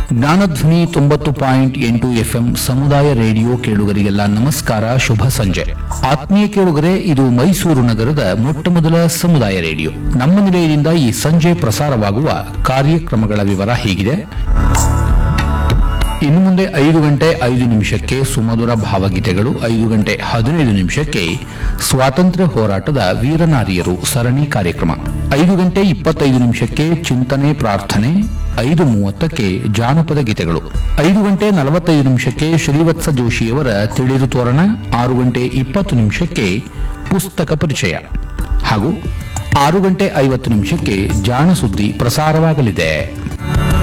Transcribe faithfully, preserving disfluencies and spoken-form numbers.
ಜ್ಞಾನಧ್ವನಿ ತೊಂಬತ್ತು ಪಾಯಿಂಟ್ ಎಂಟು ಎಫ್ಎಂ ಸಮುದಾಯ ರೇಡಿಯೋ ಕೇಳುಗರಿಗೆಲ್ಲ ನಮಸ್ಕಾರ, ಶುಭ ಸಂಜೆ. ಆತ್ಮೀಯ ಕೇಳುಗರೆ, ಇದು ಮೈಸೂರು ನಗರದ ಮೊಟ್ಟ ಮೊದಲ ಸಮುದಾಯ ರೇಡಿಯೋ. ನಮ್ಮ ನಿಲಯದಿಂದ ಈ ಸಂಜೆ ಪ್ರಸಾರವಾಗುವ ಕಾರ್ಯಕ್ರಮಗಳ ವಿವರ ಹೀಗಿದೆ. ಇನ್ನು ಮುಂದೆ ಐದು ಗಂಟೆ ಐದು ನಿಮಿಷಕ್ಕೆ ಸುಮಧುರ ಭಾವಗೀತೆಗಳು, ಐದು ಗಂಟೆ ಹದಿನೈದು ನಿಮಿಷಕ್ಕೆ ಸ್ವಾತಂತ್ರ್ಯ ಹೋರಾಟದ ವೀರನಾರಿಯರು ಸರಣಿ ಕಾರ್ಯಕ್ರಮ, ಐದು ಗಂಟೆ ಇಪ್ಪತ್ತೈದು ನಿಮಿಷಕ್ಕೆ ಚಿಂತನೆ ಪ್ರಾರ್ಥನೆ, ಐದು ಮೂವತ್ತಕ್ಕೆ ಜಾನಪದ ಗೀತೆಗಳು, ಐದು ಗಂಟೆ ನಲವತ್ತೈದು ನಿಮಿಷಕ್ಕೆ ಶ್ರೀವತ್ಸ ಜೋಶಿಯವರ ತಿಳಿರು ತೋರಣ, ಆರು ಗಂಟೆ ಇಪ್ಪತ್ತು ನಿಮಿಷಕ್ಕೆ ಪುಸ್ತಕ ಪರಿಚಯ ಹಾಗೂ ಆರು ಗಂಟೆ ಐವತ್ತು ನಿಮಿಷಕ್ಕೆ ಜಾಣ ಸುದ್ದಿ ಪ್ರಸಾರವಾಗಲಿದೆ.